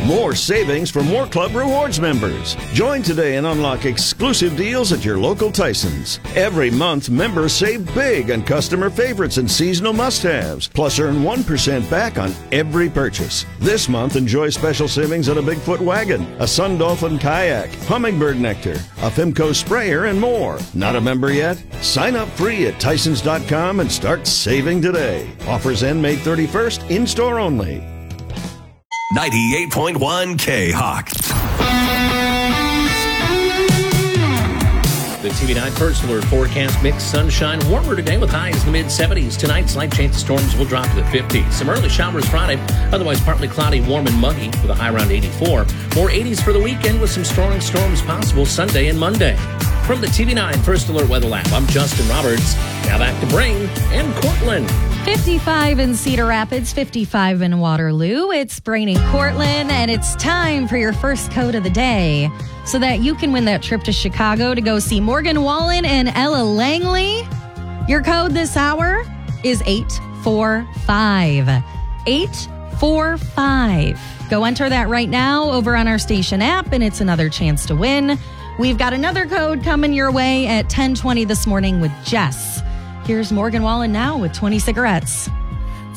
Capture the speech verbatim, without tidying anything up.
More savings for more Club Rewards members. Join today and unlock exclusive deals at your local Tyson's. Every month, members save big on customer favorites and seasonal must-haves, plus earn one percent back on every purchase. This month, enjoy special savings on a Bigfoot wagon, a Sun Dolphin kayak, hummingbird nectar, a Fimco sprayer, and more. Not a member yet? Sign up free at Tysons dot com and start saving today. Offers end May thirty-first, in-store only. ninety-eight point one K-Hawk. The T V nine First Alert forecast: mixed sunshine, warmer today with highs in the mid-seventies. Tonight, slight chance of storms will drop to the fifties. Some early showers Friday, otherwise partly cloudy, warm and muggy with a high around eighty-four. More eighties for the weekend with some strong storms possible Sunday and Monday. From the T V nine First Alert Weather Lab, I'm Justin Roberts. Now back to Brain and Cortland. fifty-five in Cedar Rapids, fifty-five in Waterloo. It's Brain and Cortland, and it's time for your first code of the day so that you can win that trip to Chicago to go see Morgan Wallen and Ella Langley. Your code this hour is eight four five. eight four five. Go enter that right now over on our station app, and it's another chance to win. We've got another code coming your way at ten twenty this morning with Jess. Here's Morgan Wallen now with twenty cigarettes.